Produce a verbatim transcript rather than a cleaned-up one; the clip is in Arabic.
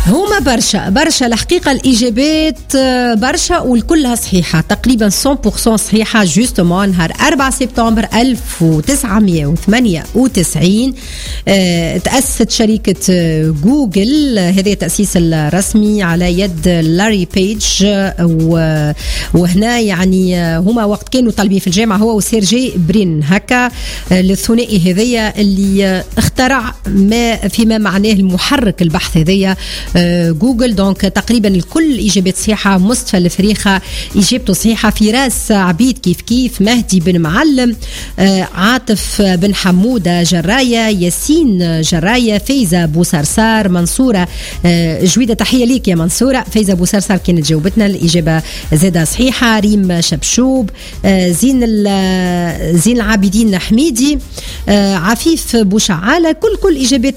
هما برشا برشا الحقيقة الإجابات برشا والكلها صحيحة تقريبا مية بالمية صحيحة. جوستومون نهار أربعة سبتمبر ألف وتسعمية وثمانية وتسعين اه تأسست شركة جوجل، هذا التأسيس الرسمي على يد لاري بيج. وهنا يعني هما وقت كانوا طالبين في الجامعة هو وسيرجي برين هكا الثنائي هذيا اللي اخترع ما فيما معناه المحرك البحث هذيا جوجل. دونك تقريبا الكل إجابات صحيحة. مصطفى الفريخة إجابته صحيحة. فراس عبيد كيف كيف. مهدي بن معلم. عاطف بن حمودة جراية. ياسين جراية. فايزة بوصرصار. منصورة جويدة تحية ليك يا منصورة. فايزة بوصرصار كانت جاوبتنا الإجابة زادة صحيحة. ريم شبشوب. زين زين العابدين حميدي. عفيف بوشعالة. كل كل إجابات